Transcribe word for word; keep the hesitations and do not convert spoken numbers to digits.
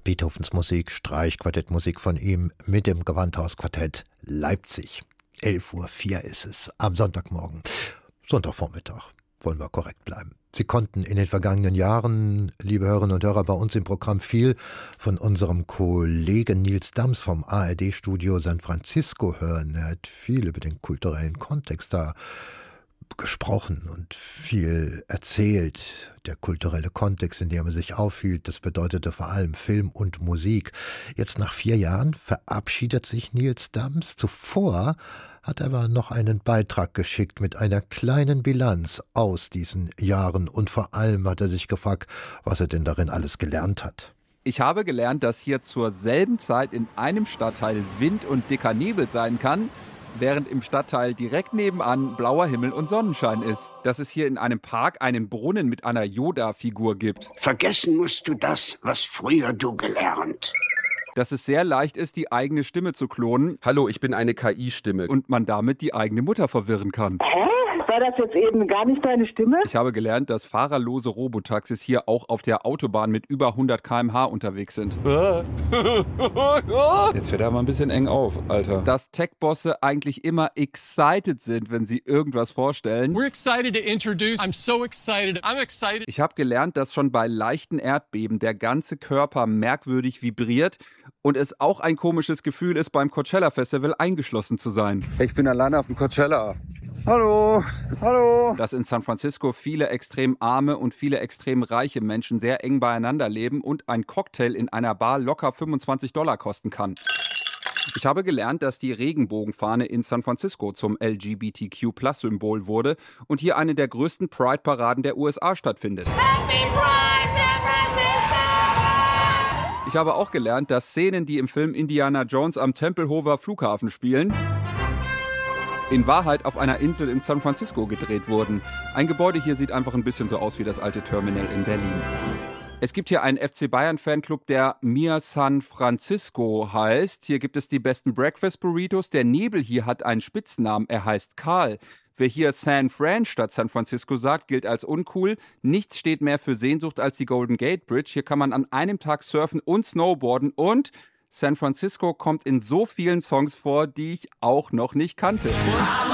Beethovens Musik, Streichquartettmusik von ihm mit dem Gewandhausquartett Leipzig. elf Uhr vier ist es am Sonntagmorgen. Sonntagvormittag, wollen wir korrekt bleiben. Sie konnten in den vergangenen Jahren, liebe Hörerinnen und Hörer, bei uns im Programm viel von unserem Kollegen Nils Dams vom A R D-Studio San Francisco hören. Er hat viel über den kulturellen Kontext da gesprochen und viel erzählt. Der kulturelle Kontext, in dem er sich aufhielt, das bedeutete vor allem Film und Musik. Jetzt nach vier Jahren verabschiedet sich Nils Dams. Zuvor hat er aber noch einen Beitrag geschickt mit einer kleinen Bilanz aus diesen Jahren und vor allem hat er sich gefragt, was er denn darin alles gelernt hat. Ich habe gelernt, dass hier zur selben Zeit in einem Stadtteil Wind und dicker Nebel sein kann, während im Stadtteil direkt nebenan blauer Himmel und Sonnenschein ist. Dass es hier in einem Park einen Brunnen mit einer Yoda-Figur gibt. Vergessen musst du das, was früher du gelernt. Dass es sehr leicht ist, die eigene Stimme zu klonen. Hallo, ich bin eine K I-Stimme. Und man damit die eigene Mutter verwirren kann. Hä? War das jetzt eben gar nicht deine Stimme? Ich habe gelernt, dass fahrerlose Robotaxis hier auch auf der Autobahn mit über hundert Kilometer pro Stunde unterwegs sind. Jetzt fährt er mal ein bisschen eng auf, Alter. Dass Tech-Bosse eigentlich immer excited sind, wenn sie irgendwas vorstellen. We're excited to introduce. I'm so excited. I'm excited. Ich habe gelernt, dass schon bei leichten Erdbeben der ganze Körper merkwürdig vibriert und es auch ein komisches Gefühl ist, beim Coachella-Festival eingeschlossen zu sein. Ich bin alleine auf dem Coachella. Hallo, hallo. Dass in San Francisco viele extrem arme und viele extrem reiche Menschen sehr eng beieinander leben und ein Cocktail in einer Bar locker fünfundzwanzig Dollar kosten kann. Ich habe gelernt, dass die Regenbogenfahne in San Francisco zum L G B T Q Plus Symbol wurde und hier eine der größten Pride-Paraden der U S A stattfindet. Happy Pride, San Francisco! Ich habe auch gelernt, dass Szenen, die im Film Indiana Jones am Tempelhofer Flughafen spielen, in Wahrheit auf einer Insel in San Francisco gedreht wurden. Ein Gebäude hier sieht einfach ein bisschen so aus wie das alte Terminal in Berlin. Es gibt hier einen F C Bayern-Fanclub, der Mia San Francisco heißt. Hier gibt es die besten Breakfast-Burritos. Der Nebel hier hat einen Spitznamen, er heißt Karl. Wer hier San Fran statt San Francisco sagt, gilt als uncool. Nichts steht mehr für Sehnsucht als die Golden Gate Bridge. Hier kann man an einem Tag surfen und snowboarden und San Francisco kommt in so vielen Songs vor, die ich auch noch nicht kannte.